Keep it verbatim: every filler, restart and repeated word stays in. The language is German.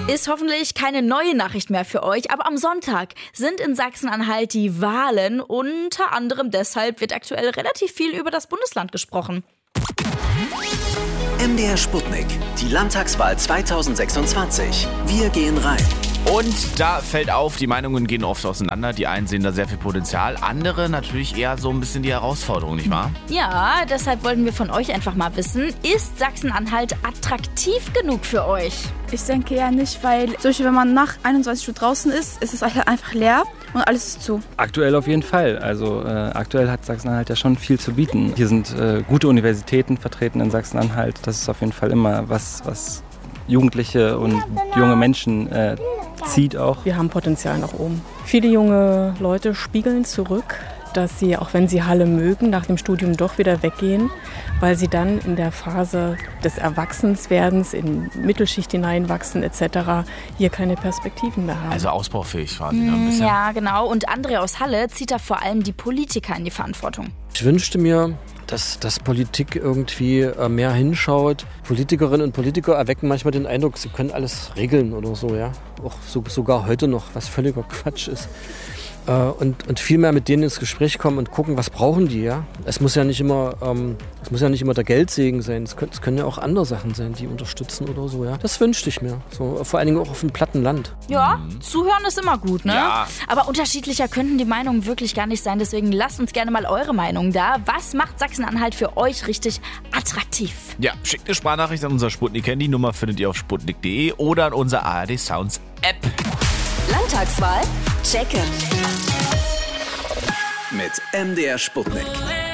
Ist hoffentlich keine neue Nachricht mehr für euch, aber am Sonntag sind in Sachsen-Anhalt die Wahlen. Unter anderem deshalb wird aktuell relativ viel über das Bundesland gesprochen. M D R Sputnik, die Landtagswahl zweitausendsechsundzwanzig. Wir gehen rein. Und da fällt auf, die Meinungen gehen oft auseinander. Die einen sehen da sehr viel Potenzial, andere natürlich eher so ein bisschen die Herausforderung, nicht wahr? Ja, deshalb wollten wir von euch einfach mal wissen, ist Sachsen-Anhalt attraktiv genug für euch? Ich denke ja nicht, weil zum Beispiel, wenn man nach einundzwanzig Uhr draußen ist, ist es einfach leer und alles ist zu. Aktuell auf jeden Fall. Also äh, aktuell hat Sachsen-Anhalt ja schon viel zu bieten. Hier sind äh, gute Universitäten vertreten in Sachsen-Anhalt. Das ist auf jeden Fall immer was, was Jugendliche und junge Menschen äh, zieht auch. Wir haben Potenzial nach oben. Viele junge Leute spiegeln zurück, dass sie, auch wenn sie Halle mögen, nach dem Studium doch wieder weggehen, weil sie dann in der Phase des Erwachsenswerdens in Mittelschicht hineinwachsen et cetera hier keine Perspektiven mehr haben. Also ausbaufähig quasi. Ne, ein bisschen. Ja, genau. Und André aus Halle zieht da vor allem die Politiker in die Verantwortung. Ich wünschte mir, dass, dass Politik irgendwie mehr hinschaut. Politikerinnen und Politiker erwecken manchmal den Eindruck, sie können alles regeln oder so, ja. Auch so, sogar heute noch, was völliger Quatsch ist. Und, und viel mehr mit denen ins Gespräch kommen und gucken, was brauchen die, ja. Es muss ja nicht immer, ähm, es muss ja nicht immer der Geldsegen sein. Es können, es können ja auch andere Sachen sein, die unterstützen oder so, ja. Das wünschte ich mir. So, vor allen Dingen auch auf dem platten Land. Ja, mhm. Zuhören ist immer gut, ne? Ja. Aber unterschiedlicher könnten die Meinungen wirklich gar nicht sein. Deswegen lasst uns gerne mal eure Meinung da. Was macht Sachsen-Anhalt für euch richtig attraktiv? Ja, schickt eine Sprachnachricht an unser Sputnik-Handy. Nummer findet ihr auf sputnik punkt de oder an unser A R D Sounds App. Landtagswahl checken. Mit M D R Sputnik.